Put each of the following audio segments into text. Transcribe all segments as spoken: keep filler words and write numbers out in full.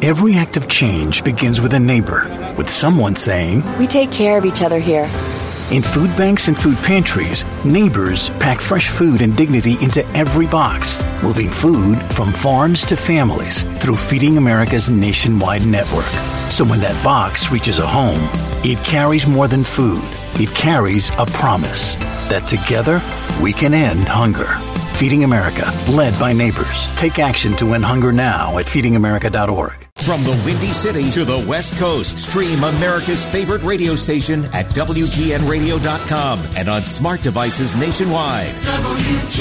Every act of change begins with a neighbor, with someone saying, "We take care of each other here." In food banks and food pantries, neighbors pack fresh food and dignity into every box, moving food from farms to families through Feeding America's nationwide network. So when that box reaches a home, it carries more than food. It carries a promise that together we can end hunger. Feeding America, led by neighbors. Take action to end hunger now at feeding america dot org. From the Windy City to the West Coast, stream America's favorite radio station at W G N radio dot com and on smart devices nationwide. W G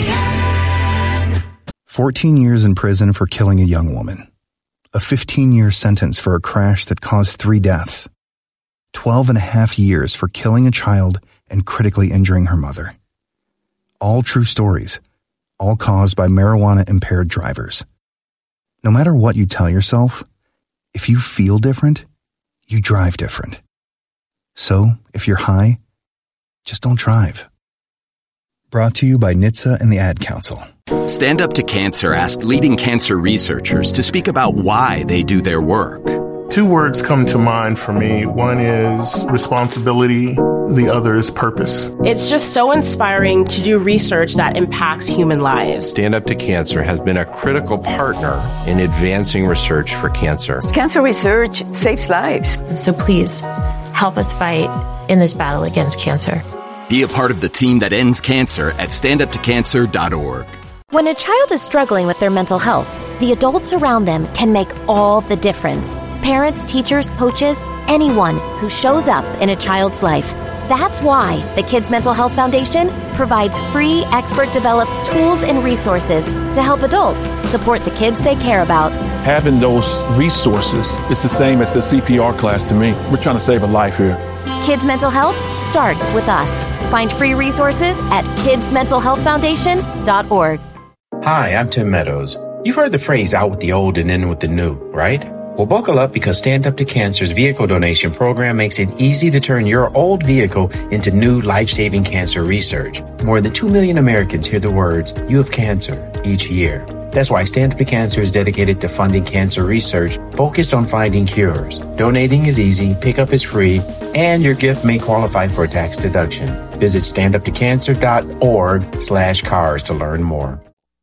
N. fourteen years in prison for killing a young woman. A fifteen-year sentence for a crash that caused three deaths. twelve and a half years for killing a child and critically injuring her mother. All true stories, all caused by marijuana-impaired drivers. No matter what you tell yourself, if you feel different, you drive different. So, if you're high, just don't drive. Brought to you by N H T S A and the Ad Council. Stand Up to Cancer asked leading cancer researchers to speak about why they do their work. Two words come to mind for me. One is responsibility. The other is purpose. It's just so inspiring to do research that impacts human lives. Stand Up to Cancer has been a critical partner in advancing research for cancer. Cancer research saves lives. So please, help us fight in this battle against cancer. Be a part of the team that ends cancer at stand up to cancer dot org. When a child is struggling with their mental health, the adults around them can make all the difference. Parents, teachers, coaches, anyone who shows up in a child's life. That's why the Kids Mental Health Foundation provides free, expert-developed tools and resources to help adults support the kids they care about. Having those resources is the same as the C P R class to me. We're trying to save a life here. Kids Mental Health starts with us. Find free resources at kids mental health foundation dot org. Hi, I'm Tim Meadows. You've heard the phrase out with the old and in with the new, right? Well, buckle up because Stand Up to Cancer's vehicle donation program makes it easy to turn your old vehicle into new life-saving cancer research. More than two million Americans hear the words, "You have cancer," each year. That's why Stand Up to Cancer is dedicated to funding cancer research focused on finding cures. Donating is easy, pickup is free, and your gift may qualify for a tax deduction. Visit stand up to cancer dot org slash cars to learn more.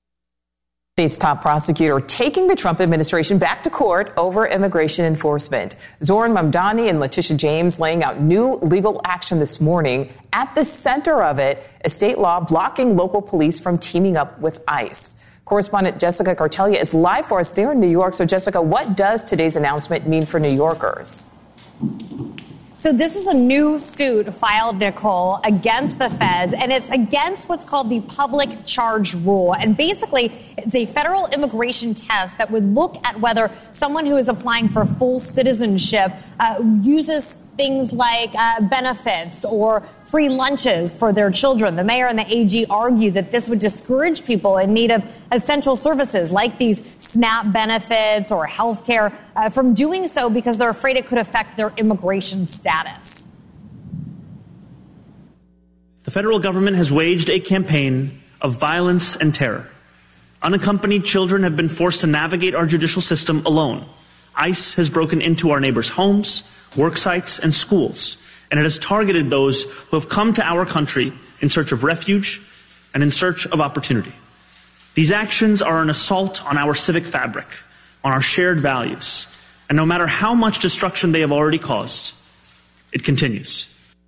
State's top prosecutor taking the Trump administration back to court over immigration enforcement. Zoran Mamdani and Letitia James laying out new legal action this morning. At the center of it, a state law blocking local police from teaming up with ICE. Correspondent Jessica Cartelia is live for us there in New York. So, Jessica, what does today's announcement mean for New Yorkers? So this is a new suit filed, Nicole, against the feds, and it's against what's called the public charge rule. And basically, it's a federal immigration test that would look at whether someone who is applying for full citizenship uh, uses things like uh, benefits or free lunches for their children. The mayor and the A G argue that this would discourage people in need of essential services like these SNAP benefits or health care uh, from doing so because they're afraid it could affect their immigration status. The federal government has waged a campaign of violence and terror. Unaccompanied children have been forced to navigate our judicial system alone. ICE has broken into our neighbors' homes, work sites, and schools, and it has targeted those who have come to our country in search of refuge and in search of opportunity. These actions are an assault on our civic fabric, on our shared values, and no matter how much destruction they have already caused, it continues.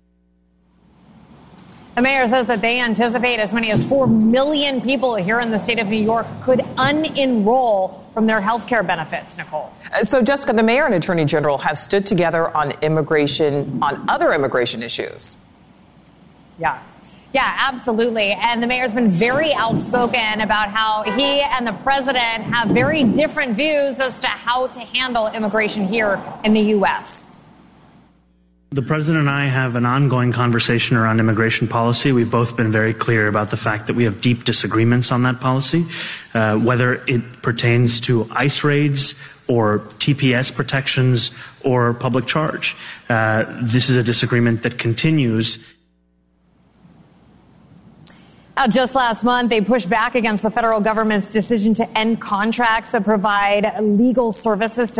The mayor says that they anticipate as many as four million people here in the state of New York could unenroll from their health care benefits, Nicole. So, Jessica, the mayor and attorney general have stood together on immigration, on other immigration issues. Yeah. Yeah, absolutely. And the mayor's been very outspoken about how he and the president have very different views as to how to handle immigration here in the U S. The president and I have an ongoing conversation around immigration policy. We've both been very clear about the fact that we have deep disagreements on that policy, uh, whether it pertains to ICE raids or T P S protections or public charge. Uh, this is a disagreement that continues. Now, just last month, they pushed back against the federal government's decision to end contracts that provide legal services to